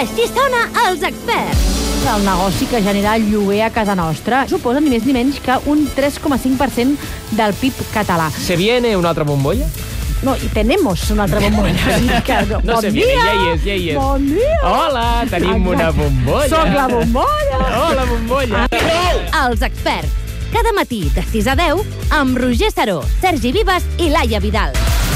Així sona Els Experts. El negoci que genera el lloguer a casa nostra suposa ni més ni menys que un 3,5% del PIB català. ¿Se viene una altra bombolla? No, i tenemos una altra bombolla. No se viene, ja hi és. Bon dia. Hola, tenim una bombolla. Soc la bombolla. Hola, bombolla. Els Experts. Cada matí de 6 a 10 amb Roger Saró, Sergi Vives i Laia Vidal.